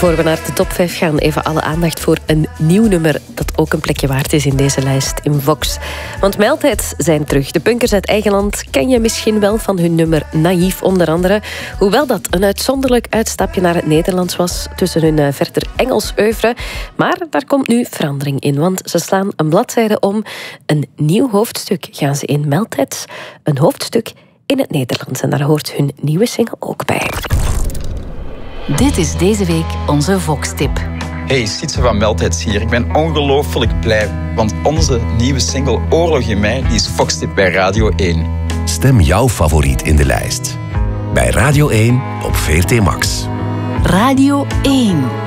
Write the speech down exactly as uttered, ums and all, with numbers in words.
Voor we naar de top vijf gaan, even alle aandacht voor een nieuw nummer dat ook een plekje waard is in deze lijst in Vox. Want Mildheads zijn terug. De punkers uit eigen land ken je misschien wel van hun nummer Naïef onder andere. Hoewel dat een uitzonderlijk uitstapje naar het Nederlands was tussen hun verder Engels oeuvre. Maar daar komt nu verandering in, want ze slaan een bladzijde om. Een nieuw hoofdstuk gaan ze in Mildheads. Een hoofdstuk in het Nederlands. En daar hoort hun nieuwe single ook bij. Dit is deze week onze Vox-tip. Hey, Sietse van Mildheads hier. Ik ben ongelooflijk blij, want onze nieuwe single Oorlog in mij die is Vox-tip bij Radio één. Stem jouw favoriet in de lijst. Bij Radio één op V R T Max. Radio één.